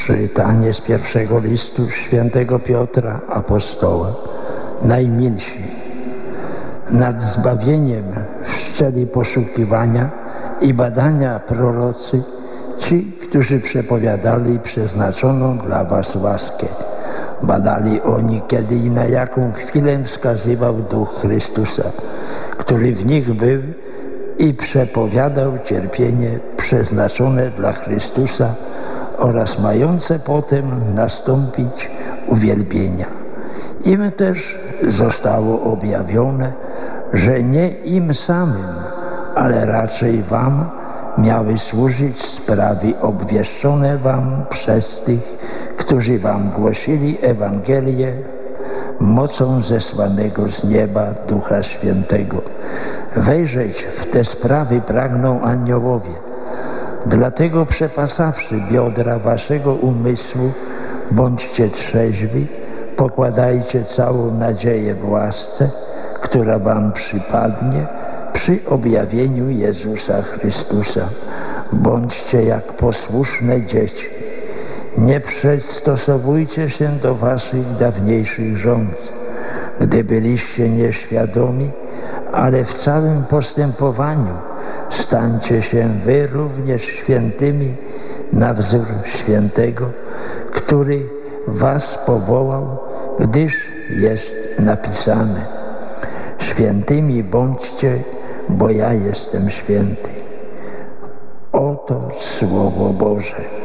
Czytanie z pierwszego listu świętego Piotra Apostoła. Najmilsi, nad zbawieniem wszczęli poszukiwania i badania prorocy, ci, którzy przepowiadali przeznaczoną dla was łaskę. Badali oni, kiedy i na jaką chwilę wskazywał Duch Chrystusa, który w nich był i przepowiadał cierpienie przeznaczone dla Chrystusa oraz mające potem nastąpić uwielbienia. Im też zostało objawione, że nie im samym, ale raczej wam miały służyć sprawy obwieszczone wam przez tych, którzy wam głosili Ewangelię mocą zesłanego z nieba Ducha Świętego. Wejrzeć w te sprawy pragną aniołowie. Dlatego przepasawszy biodra waszego umysłu, bądźcie trzeźwi, pokładajcie całą nadzieję w łasce, która wam przypadnie przy objawieniu Jezusa Chrystusa. Bądźcie jak posłuszne dzieci. Nie przystosowujcie się do waszych dawniejszych rządz, gdy byliście nieświadomi, ale w całym postępowaniu stańcie się wy również świętymi na wzór świętego, który was powołał, gdyż jest napisane: świętymi bądźcie, bo ja jestem święty. Oto Słowo Boże.